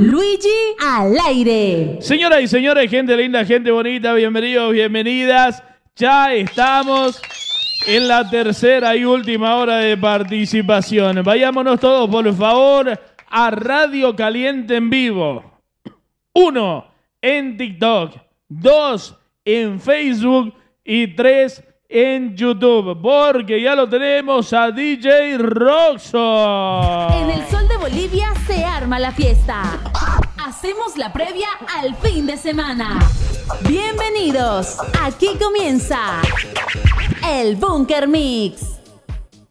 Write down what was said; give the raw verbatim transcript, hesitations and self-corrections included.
Luigi al aire. Señoras y señores, gente linda, gente bonita, bienvenidos, bienvenidas. Ya estamos en la tercera y última hora de participación. Vayámonos todos, por favor, a Radio Caliente en vivo. Uno, en TikTok. Dos, en Facebook. Y tres, en YouTube. Porque ya lo tenemos a D J Roxo. En el sol de Bolivia se arma la fiesta. Hacemos la previa al fin de semana. Bienvenidos. Aquí comienza el Bunker Mix.